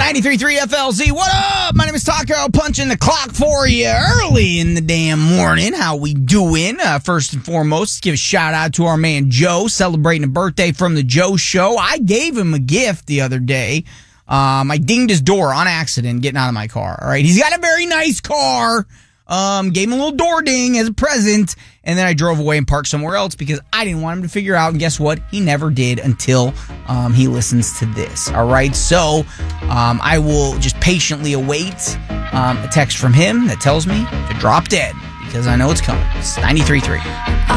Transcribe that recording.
93.3 FLZ. What up? My name is Taco, punching the clock for you early in the damn morning. How we doing? First and foremost, give a shout out to our man Joe, celebrating a birthday from the Joe Show. I gave him a gift the other day. I dinged his door on accident getting out of my car. All right, he's got a very nice car. Gave him a little door ding as a present, and then I drove away and parked somewhere else because I didn't want him to figure out, and guess what? He never did until he listens to this. All right, so I will just patiently await a text from him that tells me to drop dead because I know it's coming. It's 93.3.